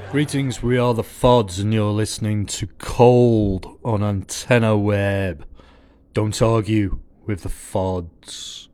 Greetings, we are the Fods, and you're listening to Cold on Antenna Web. Don't argue with the Fods.